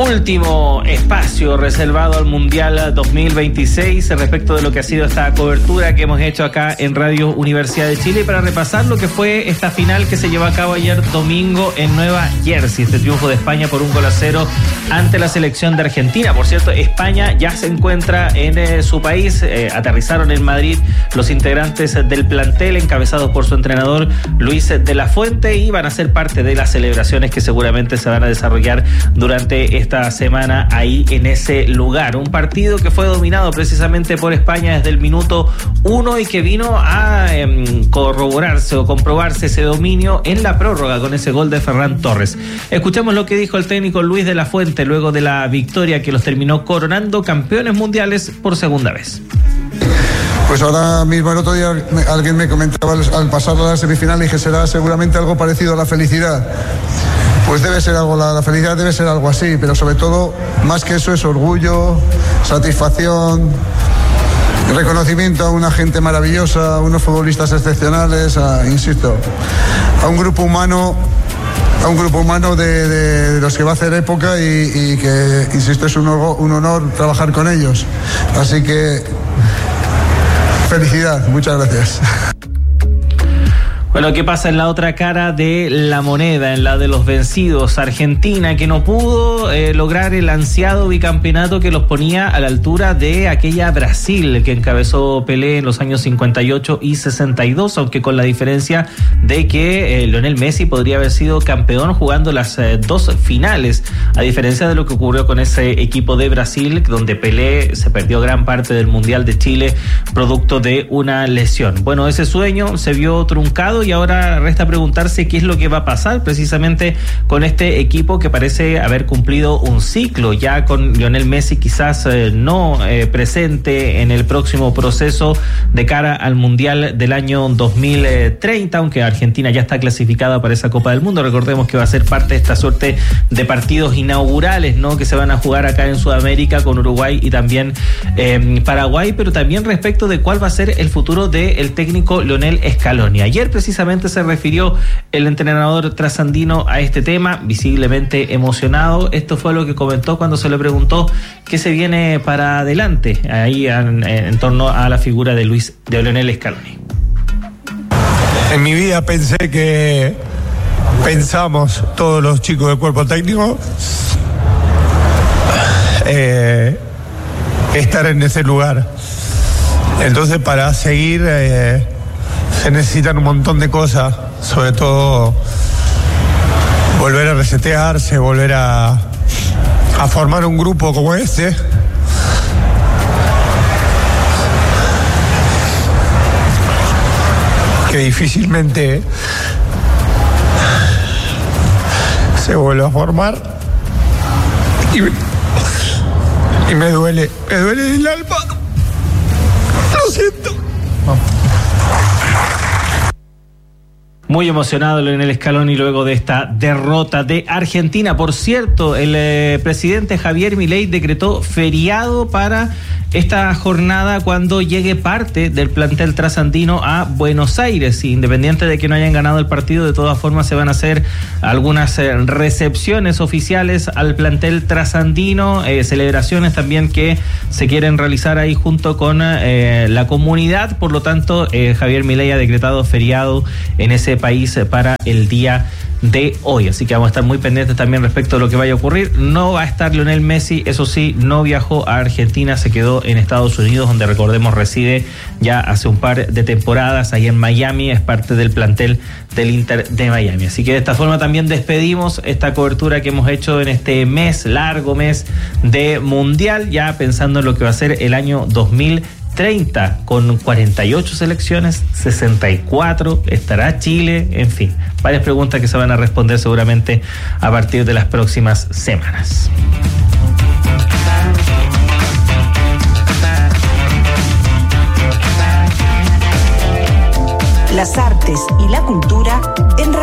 Último espacio reservado al Mundial 2026 respecto de lo que ha sido esta cobertura que hemos hecho acá en Radio Universidad de Chile para repasar lo que fue esta final que se llevó a cabo ayer domingo en Nueva Jersey, este triunfo de España por 1-0 ante la selección de Argentina. Por cierto, España ya se encuentra en su país, aterrizaron en Madrid los integrantes del plantel encabezados por su entrenador Luis de la Fuente y van a ser parte de las celebraciones que seguramente se van a desarrollar durante esta semana ahí en ese lugar. Un partido que fue dominado precisamente por España desde el minuto 1 y que vino a corroborarse o comprobarse ese dominio en la prórroga con ese gol de Ferran Torres. Escuchemos lo que dijo el técnico Luis de la Fuente luego de la victoria que los terminó coronando campeones mundiales por segunda vez. Pues ahora mismo, el otro día alguien me comentaba al pasar a la semifinal, dije, será seguramente algo parecido a la felicidad. Pues debe ser algo, la felicidad debe ser algo así, pero sobre todo, más que eso, es orgullo, satisfacción, reconocimiento a una gente maravillosa, a unos futbolistas excepcionales, insisto, a un grupo humano de los que va a hacer época y que, insisto, es un honor trabajar con ellos. Así que, felicidad, muchas gracias. Bueno, ¿qué pasa en la otra cara de la moneda, en la de los vencidos? Argentina, que no pudo lograr el ansiado bicampeonato que los ponía a la altura de aquella Brasil que encabezó Pelé en los años 58 y 62, aunque con la diferencia de que Lionel Messi podría haber sido campeón jugando las dos finales, a diferencia de lo que ocurrió con ese equipo de Brasil, donde Pelé se perdió gran parte del Mundial de Chile producto de una lesión. Bueno, ese sueño se vio truncado y ahora resta preguntarse qué es lo que va a pasar precisamente con este equipo que parece haber cumplido un ciclo, ya con Lionel Messi quizás no presente en el próximo proceso de cara al Mundial del año 2030, aunque Argentina ya está clasificada para esa Copa del Mundo. Recordemos que va a ser parte de esta suerte de partidos inaugurales, ¿no?, que se van a jugar acá en Sudamérica con Uruguay y también Paraguay, pero también respecto de cuál va a ser el futuro del técnico Lionel Scaloni. Ayer precisamente se refirió el entrenador trasandino a este tema, visiblemente emocionado. Esto fue lo que comentó cuando se le preguntó qué se viene para adelante ahí en torno a la figura de Lionel Scaloni. En mi vida pensamos todos los chicos del cuerpo técnico estar en ese lugar. Entonces, para seguir se necesitan un montón de cosas, sobre todo volver a resetearse, volver a formar un grupo como este. Que difícilmente se vuelve a formar. Y me duele el alma. Lo siento. Muy emocionado Lionel Scaloni luego de esta derrota de Argentina. Por cierto, el presidente Javier Milei decretó feriado para esta jornada cuando llegue parte del plantel trasandino a Buenos Aires. Independiente de que no hayan ganado el partido, de todas formas se van a hacer algunas recepciones oficiales al plantel trasandino, celebraciones también que se quieren realizar ahí junto con la comunidad. Por lo tanto, Javier Milei ha decretado feriado en ese país para el día de hoy, así que vamos a estar muy pendientes también respecto a lo que vaya a ocurrir. No va a estar Lionel Messi, eso sí, no viajó a Argentina, se quedó en Estados Unidos, donde recordemos reside ya hace un par de temporadas, ahí en Miami, es parte del plantel del Inter de Miami. Así que de esta forma también despedimos esta cobertura que hemos hecho en este largo mes de Mundial, ya pensando en lo que va a ser el año 2030, con 48 selecciones, 64, estará Chile, en fin, varias preguntas que se van a responder seguramente a partir de las próximas semanas. Las artes y la cultura en